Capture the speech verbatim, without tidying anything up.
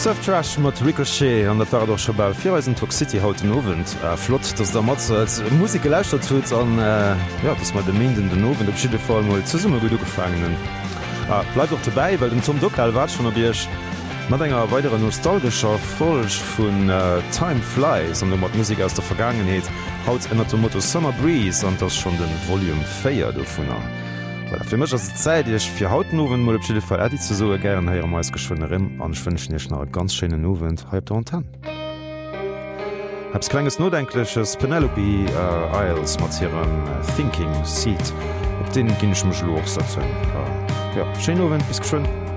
Surf Trash mat Ricochet an dat war doch schon bei vierweisen Talk City hauten Novent äh, flott, dats der Mat als Musik geläuscht huet an äh, ja, dats mat de Minden den Nowen op Schiede Fall moll ze summe go du gefangenen. Ah, bleib doch dabei, weil den Tom Dockel wat schon op Biersch mat enger weiterer nostalgischer Folch vun äh, Time Flies an mat Musik aus der Vergangenheet haut ennner dem Motto Summer Breeze an das schon den Volume Féier do vunner. Well fir mech as Zäit Dich fir haut Nowen mod op Schiede Fall Ädi ze so gern heier meis geschwënnerin an schwënschnech nach ganz schene Nowen halb der an. Habs klenges nodenkleches Penelope uh, Isles mat hirem uh, Thinking Seat op den ginnechem Schloch setzen. Uh, ja, Scheenowen bis geschwën.